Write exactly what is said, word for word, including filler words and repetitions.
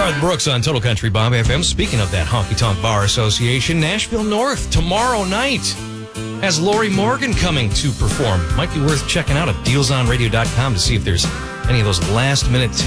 Garth Brooks on Total Country Bob F M. Speaking of that Honky Tonk Bar Association, Nashville North tomorrow night has Lori Morgan coming to perform. Might be worth checking out at deals on radio dot com to see if there's any of those last minute